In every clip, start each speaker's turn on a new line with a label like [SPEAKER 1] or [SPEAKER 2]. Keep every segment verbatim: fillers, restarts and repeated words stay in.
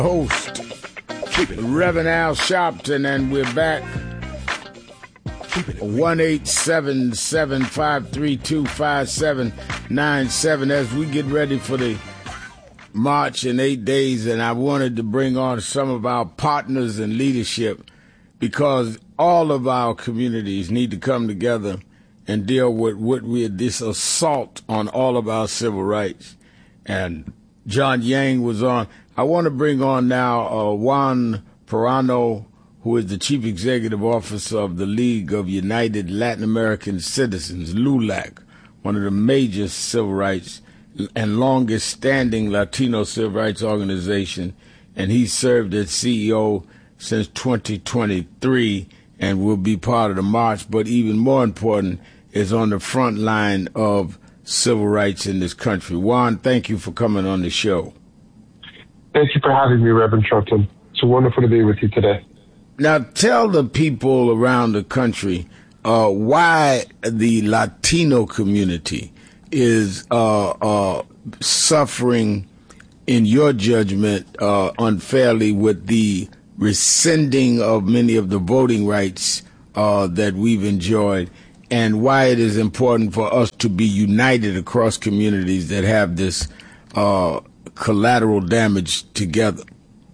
[SPEAKER 1] Host, Reverend Al Sharpton, and we're back. one eight seven seven five three two five seven nine seven as we get ready for the march in eight days. And I wanted to bring on some of our partners in leadership because all of our communities need to come together and deal with what we this assault on all of our civil rights. And John Yang was on. I want to bring on now uh, Juan Perano, who is the Chief Executive Officer of the League of United Latin American Citizens, LULAC, one of the major civil rights and longest-standing Latino civil rights organization. And he served as C E O since twenty twenty-three and will be part of the march. But even more important, is on the front line of civil rights in this country. Juan, thank you for coming on the show.
[SPEAKER 2] Thank you for having me, Reverend Sharpton. It's wonderful to be with you today.
[SPEAKER 1] Now, tell the people around the country uh, why the Latino community is uh, uh, suffering, in your judgment, uh, unfairly with the rescinding of many of the voting rights uh, that we've enjoyed, and why it is important for us to be united across communities that have this uh, collateral damage together.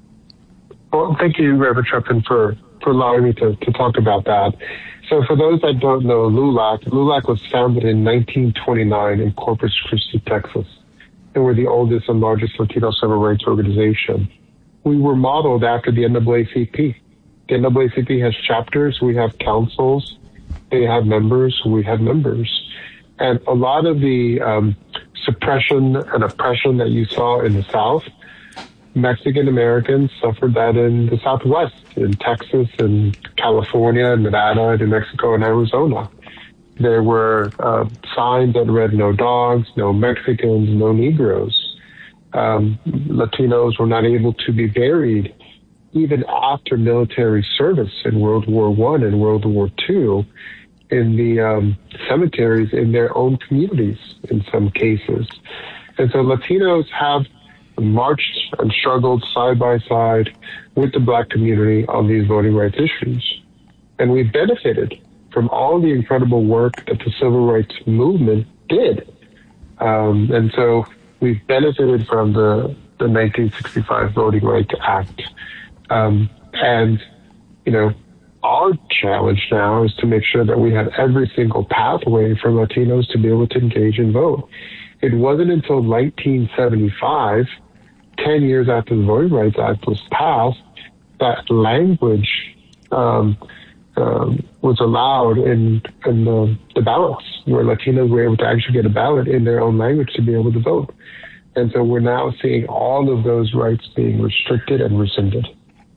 [SPEAKER 2] Well, thank you, Reverend Sharpton, for, for allowing me to, to talk about that. So for those that don't know LULAC, LULAC was founded in nineteen twenty-nine in Corpus Christi, Texas, and we're the oldest and largest Latino civil rights organization. We were modeled after the N double A C P. The N double A C P has chapters, we have councils, they have members, we have members. And a lot of the um, suppression and oppression that you saw in the South, Mexican Americans suffered that in the Southwest, in Texas and California, Nevada, New Mexico, and Arizona. There were uh, signs that read no dogs, no Mexicans, no Negroes. Um, Latinos were not able to be buried even after military service in World War One and World War Two in the um, cemeteries in their own communities in some cases. And so Latinos have marched and struggled side by side with the black community on these voting rights issues. And we've benefited from all the incredible work that the civil rights movement did. Um, and so we've benefited from the, the nineteen sixty-five Voting Rights Act. Um, and, you know, our challenge now is to make sure that we have every single pathway for Latinos to be able to engage and vote. It wasn't until nineteen seventy-five, ten years after the Voting Rights Act was passed, that language um, um, was allowed in, in the, the ballots, where Latinos were able to actually get a ballot in their own language to be able to vote. And so we're now seeing all of those rights being restricted and rescinded.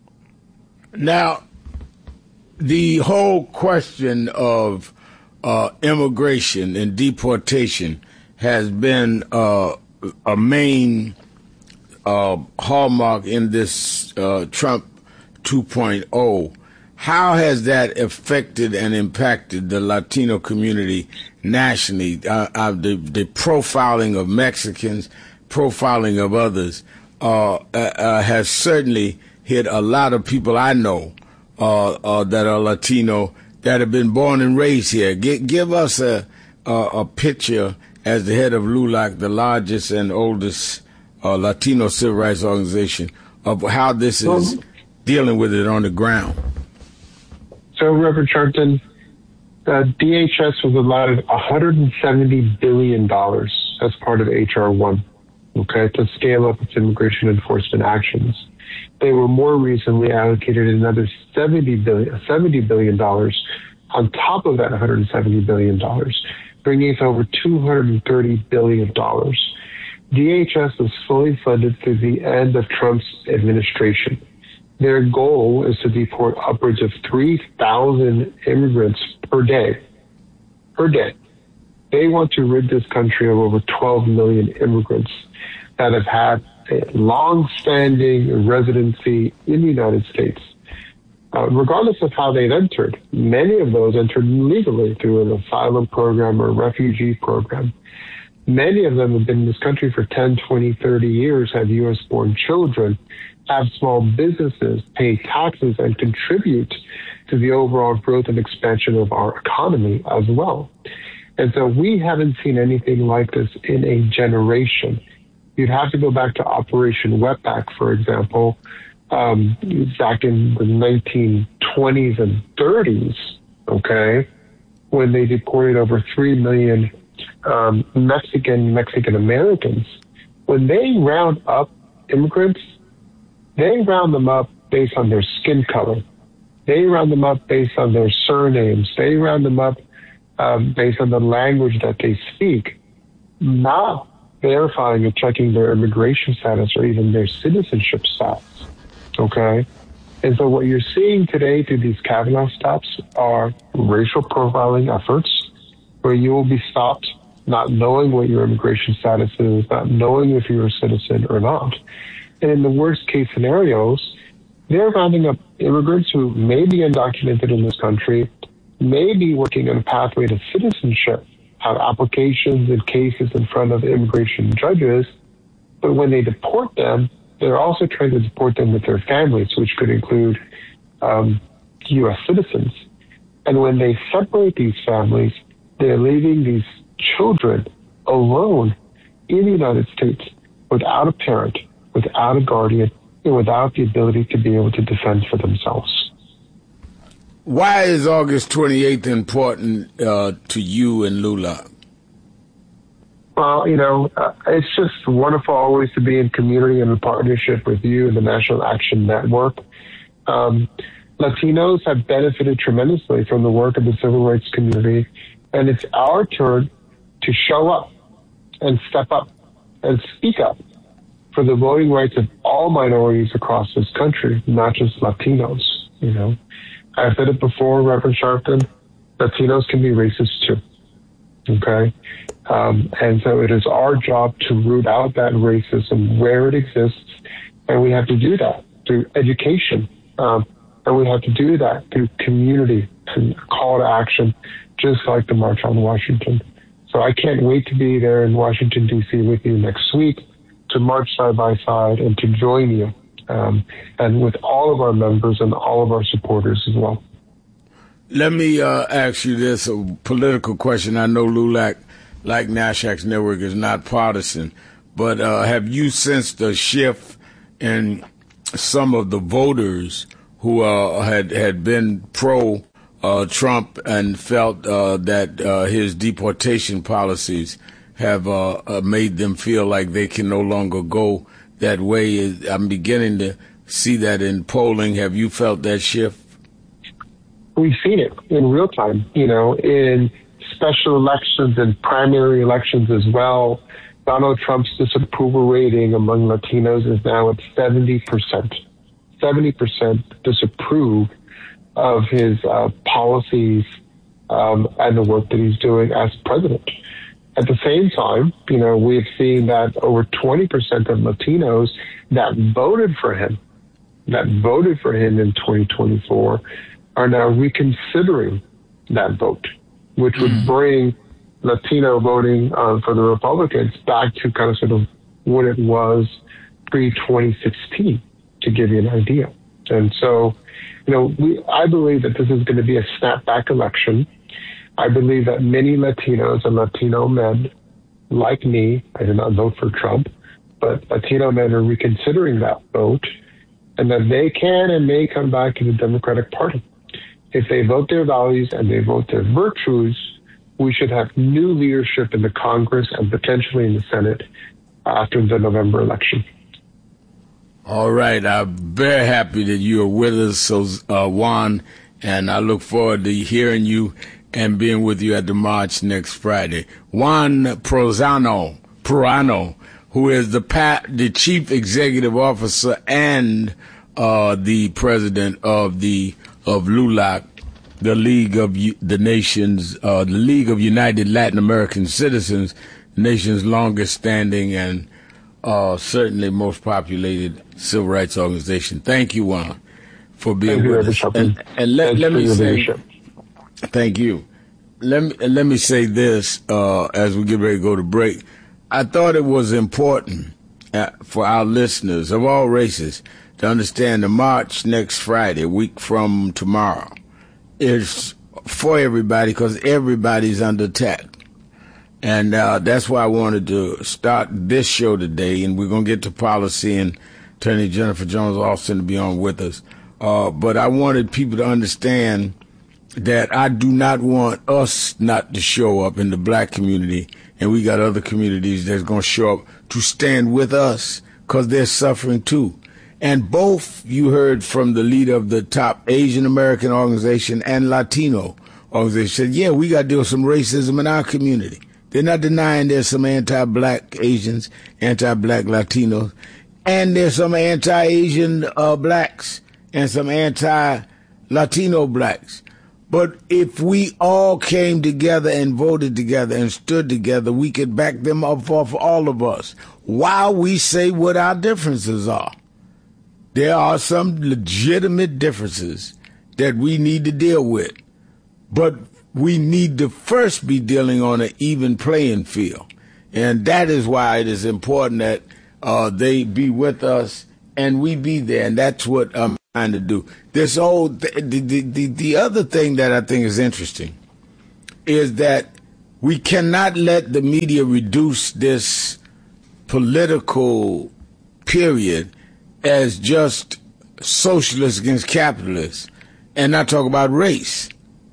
[SPEAKER 1] Now, the whole question of uh, immigration and deportation has been uh, a main uh, hallmark in this uh, Trump two point oh. How has that affected and impacted the Latino community nationally? Uh, uh, the, the profiling of Mexicans, profiling of others uh, uh, uh, has certainly hit a lot of people I know uh, uh, that are Latino that have been born and raised here. G- give us a, a, a picture as the head of LULAC, the largest and oldest uh, Latino civil rights organization, of how this is um, dealing with it on the ground.
[SPEAKER 2] So, Reverend Sharpton, uh, D H S was allotted one hundred seventy billion dollars as part of H R one, okay, to scale up its immigration enforcement actions. They were more recently allocated another seventy billion dollars on top of that one hundred seventy billion dollars, bringing us over two hundred thirty billion dollars. D H S was fully funded through the end of Trump's administration. Their goal is to deport upwards of three thousand immigrants per day. Per day. They want to rid this country of over twelve million immigrants that have had a long-standing residency in the United States. Uh, regardless of how they've entered, many of those entered legally through an asylum program or refugee program. Many of them have been in this country for ten, twenty, thirty years, have U S-born children, have small businesses, pay taxes, and contribute to the overall growth and expansion of our economy as well. And so we haven't seen anything like this in a generation. You'd have to go back to Operation Wetback, for example, um, back in the nineteen twenties and thirties, okay, when they deported over three million um, Mexican, Mexican-Americans. When they round up immigrants, they round them up based on their skin color. They round them up based on their surnames. They round them up um, based on the language that they speak, not verifying or checking their immigration status or even their citizenship status, okay? And so what you're seeing today through these Kavanaugh stops are racial profiling efforts where you will be stopped not knowing what your immigration status is, not knowing if you're a citizen or not. And in the worst case scenarios, they're rounding up immigrants who may be undocumented in this country, may be working on a pathway to citizenship, have applications and cases in front of immigration judges, but when they deport them, they're also trying to deport them with their families, which could include um, U S citizens. And when they separate these families, they're leaving these children alone in the United States without a parent, without a guardian, and without the ability to be able to defend for themselves.
[SPEAKER 1] Why is August twenty-eighth important uh, to you and LULAC?
[SPEAKER 2] Well, you know, uh, it's just wonderful always to be in community and in partnership with you and the National Action Network. Um, Latinos have benefited tremendously from the work of the civil rights community, and it's our turn to show up and step up and speak up for the voting rights of all minorities across this country, not just Latinos, you know. I've said it before, Reverend Sharpton, Latinos can be racist too, okay? Um, and so it is our job to root out that racism where it exists, and we have to do that through education, um, and we have to do that through community and call to action, just like the March on Washington. So I can't wait to be there in Washington, D C with you next week to march side by side and to join you, um, and with all of our members and all of our supporters as well.
[SPEAKER 1] Let me uh, ask you this, a political question. I know LULAC, like National Action Network, is not partisan, but uh, have you sensed a shift in some of the voters who uh, had, had been pro uh, Trump and felt uh, that uh, his deportation policies have uh, uh, made them feel like they can no longer go that way? I'm beginning to see that in polling. Have you felt that shift?
[SPEAKER 2] We've seen it in real time, you know, in special elections and primary elections as well. Donald Trump's disapproval rating among Latinos is now at seventy percent. seventy percent disapprove of his uh, policies um, and the work that he's doing as president. At the same time, you know, we've seen that over twenty percent of Latinos that voted for him, that voted for him in twenty twenty-four, are now reconsidering that vote, which would mm. bring Latino voting uh, for the Republicans back to kind of sort of what it was pre twenty sixteen, to give you an idea. And so, you know, we, I believe that this is going to be a snapback election. I believe that many Latinos and Latino men like me, I did not vote for Trump, but Latino men are reconsidering that vote, and that they can and may come back to the Democratic Party. If they vote their values and they vote their virtues, we should have new leadership in the Congress and potentially in the Senate after the November election.
[SPEAKER 1] All right. I'm very happy that you are with us, so uh, Juan, and I look forward to hearing you and being with you at the march next Friday. Juan Prozano, Prano, who is the pa- the chief executive officer and uh, the president of the of LULAC, the League of U- the Nations, uh, the League of United Latin American Citizens, the nation's longest standing and uh, certainly most populated civil rights organization. Thank you, Juan, for being
[SPEAKER 2] thank
[SPEAKER 1] with us. And, and let, let me say, leadership. Thank you. Let me let me say this uh, as we get ready to go to break. I thought it was important uh, for our listeners of all races to understand the march next Friday, a week from tomorrow, is for everybody because everybody's under attack. And uh, that's why I wanted to start this show today, and we're going to get to policy and Attorney Jennifer Jones-Austin to be on with us. Uh, but I wanted people to understand that I do not want us not to show up in the black community, and we got other communities that's going to show up to stand with us because they're suffering too. And both you heard from the leader of the top Asian American organization and Latino organization said, yeah, we got to deal with some racism in our community. They're not denying there's some anti-black Asians, anti-black Latinos, and there's some anti-Asian uh, blacks and some anti-Latino blacks. But if we all came together and voted together and stood together, we could back them up for all of us while we say what our differences are. There are some legitimate differences that we need to deal with, but we need to first be dealing on an even playing field. And that is why it is important that uh, they be with us and we be there. And that's what I'm trying to do. This old, the, the, the, the other thing that I think is interesting is that we cannot let the media reduce this political period as just socialists against capitalists and not talk about race.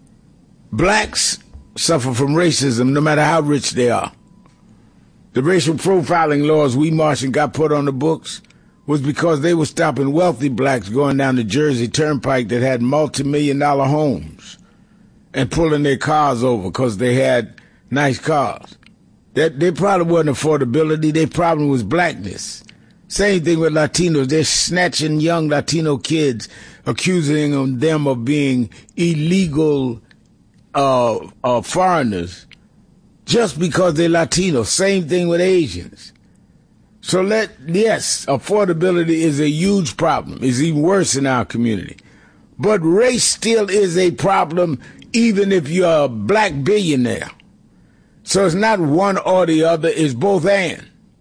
[SPEAKER 1] Blacks suffer from racism no matter how rich they are. The racial profiling laws we marched and got put on the books was because they were stopping wealthy blacks going down the Jersey Turnpike that had multi-million dollar homes and pulling their cars over because they had nice cars. That their problem wasn't affordability, their problem was blackness. Same thing with Latinos. They're snatching young Latino kids, accusing them of being illegal Uh, uh, foreigners just because they're Latino. Same thing with Asians. So let, yes, affordability is a huge problem. It's even worse in our community. But race still is a problem even if you're a black billionaire. So it's not one or the other, it's both and.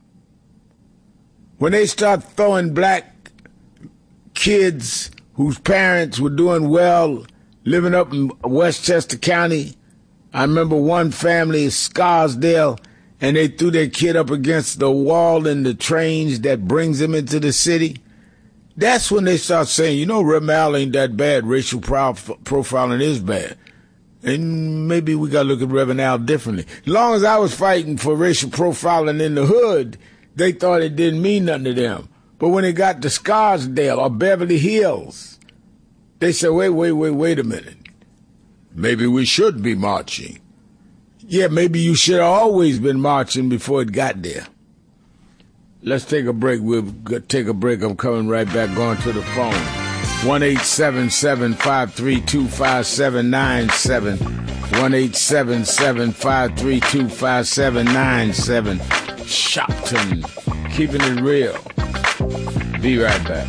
[SPEAKER 1] When they start throwing black kids whose parents were doing well living up in Westchester County, I remember one family, Scarsdale, and they threw their kid up against the wall in the trains that brings them into the city. That's when they start saying, you know, Remal ain't that bad. Racial prof- profiling is bad. And maybe we got to look at Reverend Al differently. As long as I was fighting for racial profiling in the hood, they thought it didn't mean nothing to them. But when it got to Scarsdale or Beverly Hills, they said, wait, wait, wait, wait a minute. Maybe we should be marching. Yeah, maybe you should have always been marching before it got there. Let's take a break. We'll take a break. I'm coming right back, going to the phone. one eight seven seven, five three two, five seven nine seven. one eight seven seven, five three two, five seven nine seven. Shopton, keeping it real. Be right back.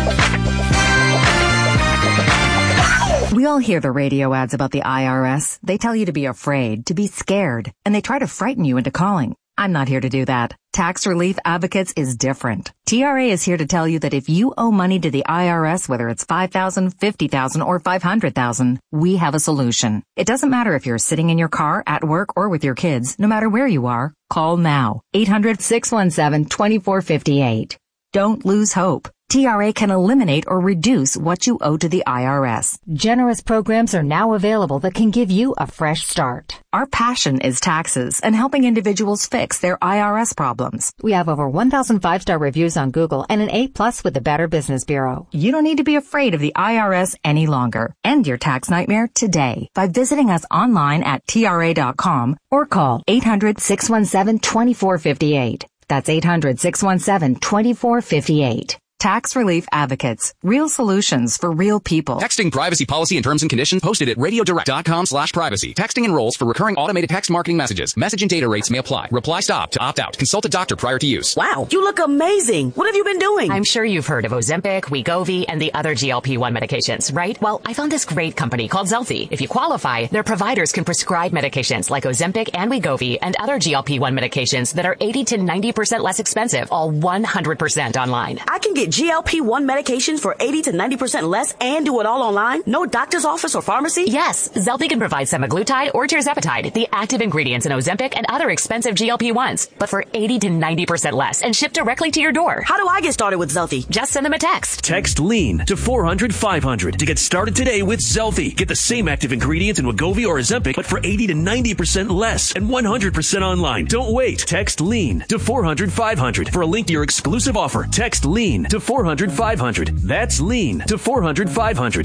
[SPEAKER 3] We all hear the radio ads about the I R S. They tell you to be afraid, to be scared, and they try to frighten you into calling. I'm not here to do that. Tax Relief Advocates is different. T R A is here to tell you that if you owe money to the I R S, whether it's five thousand dollars, fifty thousand dollars, or five hundred thousand dollars, we have a solution. It doesn't matter if you're sitting in your car, at work, or with your kids. No matter where you are, call now. eight hundred, six one seven, two four five eight. Don't lose hope. T R A can eliminate or reduce what you owe to the I R S.
[SPEAKER 4] Generous programs are now available that can give you a fresh start.
[SPEAKER 3] Our passion is taxes and helping individuals fix their I R S problems.
[SPEAKER 4] We have over one thousand five-star reviews on Google and an A plus with the Better Business Bureau.
[SPEAKER 3] You don't need to be afraid of the I R S any longer. End your tax nightmare today by visiting us online at T R A dot com or call eight hundred, six one seven, two four five eight. That's eight hundred, six one seven, two four five eight. Tax Relief Advocates. Real solutions for real people.
[SPEAKER 5] Texting privacy policy and terms and conditions posted at radiodirect.com slash privacy. Texting enrolls for recurring automated text marketing messages. Message and data rates may apply. Reply stop to opt out. Consult a doctor prior to use.
[SPEAKER 6] Wow, you look amazing. What have you been doing?
[SPEAKER 7] I'm sure you've heard of Ozempic, Wegovy, and the other G L P one medications, right? Well, I found this great company called Zelfie. If you qualify, their providers can prescribe medications like Ozempic and Wegovy and other G L P one medications that are eighty to ninety percent less expensive, all one hundred percent online.
[SPEAKER 6] I can get G L P one medications for eighty to ninety percent less and do it all online? No doctor's office or pharmacy?
[SPEAKER 7] Yes, Zelfie can provide semaglutide or tirzepatide, the active ingredients in Ozempic and other expensive G L P ones, but for eighty to ninety percent less and shipped directly to your door.
[SPEAKER 6] How do I get started with Zelfie?
[SPEAKER 7] Just send them a text.
[SPEAKER 8] Text LEAN to four hundred five hundred to get started today with Zelfie. Get the same active ingredients in Wegovy or Ozempic, but for eighty to ninety percent less and one hundred percent online. Don't wait. Text LEAN to four hundred five hundred for a link to your exclusive offer. Text LEAN to four hundred five hundred. That's LEAN to four hundred five hundred.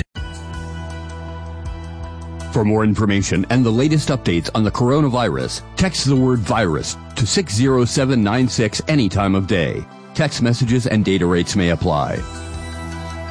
[SPEAKER 9] For more information and the latest updates on the coronavirus, text the word virus to six zero seven nine six any time of day. Text messages and data rates may apply.